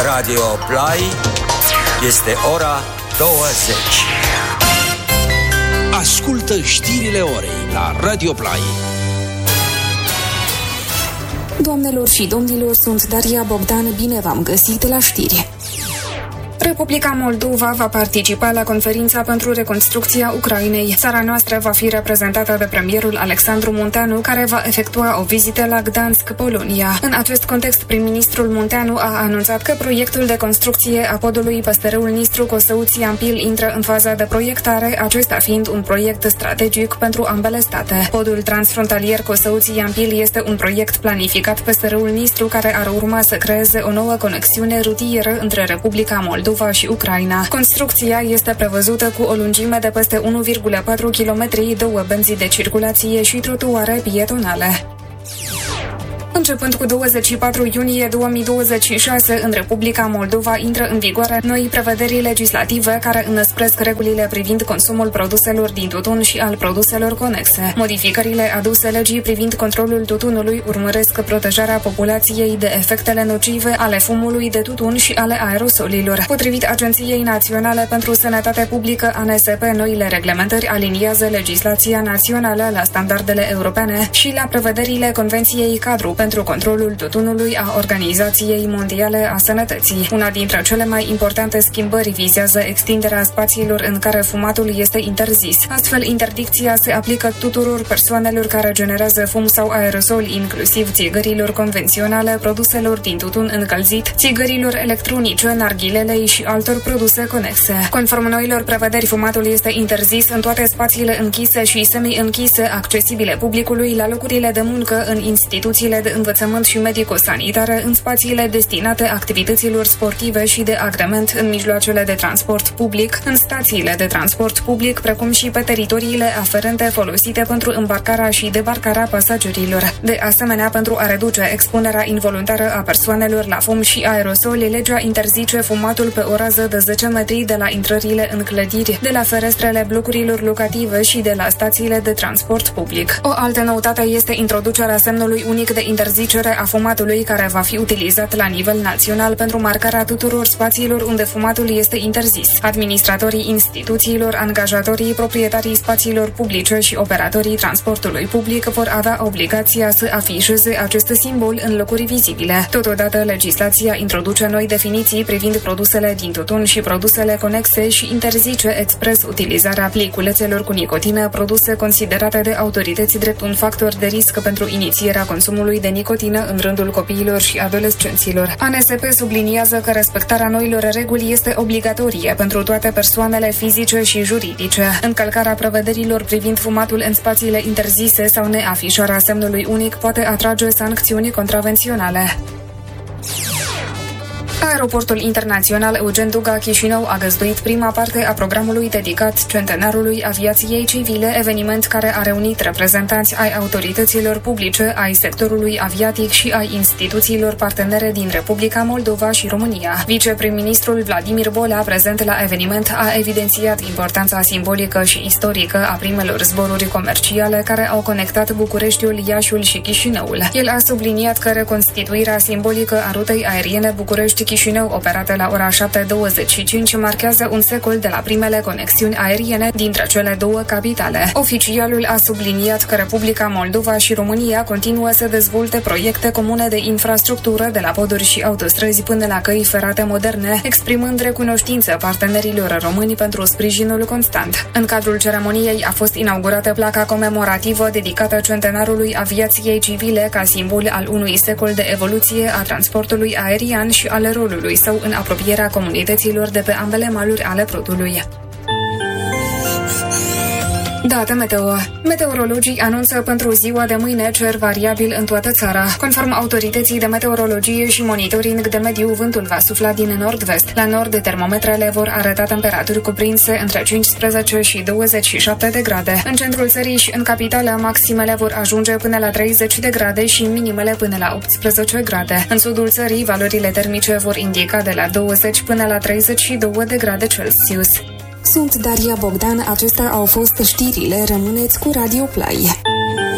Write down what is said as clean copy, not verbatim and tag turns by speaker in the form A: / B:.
A: Radio Play. Este ora 20.
B: Ascultă știrile orei la Radio Play.
C: Doamnelor și domnilor, sunt Daria Bogdan, bine v-am găsit la știri. Republica Moldova va participa la conferința pentru reconstrucția Ucrainei. Țara noastră va fi reprezentată de premierul Alexandru Munteanu, care va efectua o vizită la Gdansk, Polonia. În acest context, prim-ministrul Munteanu a anunțat că proiectul de construcție a podului peste râul Nistru Cosăuți-Iampil intră în faza de proiectare, acesta fiind un proiect strategic pentru ambele state. Podul transfrontalier Cosăuți-Iampil este un proiect planificat peste râul Nistru, care ar urma să creeze o nouă conexiune rutieră între Republica Moldova și Ucraina. Construcția este prevăzută cu o lungime de peste 1,4 km, 2 benzi de circulație și trotuare pietonale. Începând cu 24 iunie 2026, în Republica Moldova intră în vigoare noi prevederi legislative care înăspresc regulile privind consumul produselor din tutun și al produselor conexe. Modificările aduse legii privind controlul tutunului urmăresc protejarea populației de efectele nocive ale fumului de tutun și ale aerosolilor. Potrivit Agenției Naționale pentru Sănătate Publică, ANSP, noile reglementări aliniază legislația națională la standardele europene și la prevederile Convenției Cadru pentru controlul tutunului a Organizației Mondiale a Sănătății. Una dintre cele mai importante schimbări vizează extinderea spațiilor în care fumatul este interzis. Astfel, interdicția se aplică tuturor persoanelor care generează fum sau aerosoli, inclusiv țigărilor convenționale, produselor din tutun încălzit, țigărilor electronice, narghilelei și altor produse conexe. Conform noilor prevederi, fumatul este interzis în toate spațiile închise și semi-închise, accesibile publicului, la locurile de muncă, în instituțiile de învățământ și medico-sanitare, în spațiile destinate activităților sportive și de agrement, în mijloacele de transport public, în stațiile de transport public, precum și pe teritoriile aferente folosite pentru îmbarcarea și debarcarea pasagerilor. De asemenea, pentru a reduce expunerea involuntară a persoanelor la fum și aerosoli, legea interzice fumatul pe o rază de 10 metri de la intrările în clădiri, de la ferestrele blocurilor locative și de la stațiile de transport public. O altă noutate este introducerea semnului unic de interzicere a fumatului, care va fi utilizat la nivel național pentru marcarea tuturor spațiilor unde fumatul este interzis. Administratorii instituțiilor, angajatorii, proprietarii spațiilor publice și operatorii transportului public vor avea obligația să afișeze acest simbol în locuri vizibile. Totodată, legislația introduce noi definiții privind produsele din tutun și produsele conexe și interzice expres utilizarea pliculețelor cu nicotină, produse considerate de autorități drept un factor de risc pentru inițierea consumului de nicotină în rândul copiilor și adolescenților. ANSP subliniază că respectarea noilor reguli este obligatorie pentru toate persoanele fizice și juridice. Încălcarea prevederilor privind fumatul în spațiile interzise sau neafișarea semnului unic poate atrage sancțiuni contravenționale. Aeroportul internațional Eugen Duga Chișinău a găzduit prima parte a programului dedicat centenarului aviației civile, eveniment care a reunit reprezentanți ai autorităților publice, ai sectorului aviatic și ai instituțiilor partenere din Republica Moldova și România. Viceprim-ministrul Vladimir Bolea, prezent la eveniment, a evidențiat importanța simbolică și istorică a primelor zboruri comerciale care au conectat Bucureștiul, Iașiul și Chișinăul. El a subliniat că reconstituirea simbolică a rutei aeriene București-Chișinău, operată la ora 7:25, marchează un secol de la primele conexiuni aeriene dintre cele două capitale. Oficialul a subliniat că Republica Moldova și România continuă să dezvolte proiecte comune de infrastructură, de la poduri și autostrăzi până la căi ferate moderne, exprimând recunoștință partenerilor români pentru sprijinul constant. În cadrul ceremoniei a fost inaugurată placa comemorativă dedicată centenarului aviației civile ca simbol al unui secol de evoluție a transportului aerian și al rolului său în apropierea comunităților de pe ambele maluri ale Prutului. Date meteo. Meteorologii anunță pentru ziua de mâine cer variabil în toată țara. Conform autorității de meteorologie și monitoring de mediu, vântul va sufla din nord-vest. La nord, termometrele vor arăta temperaturi cuprinse între 15 și 27 de grade. În centrul țării și în capitală, maximele vor ajunge până la 30 de grade și minimele până la 18 grade. În sudul țării, valorile termice vor indica de la 20 până la 32 de grade Celsius. Sunt Daria Bogdan, acestea au fost știrile, rămâneți cu Radio Play.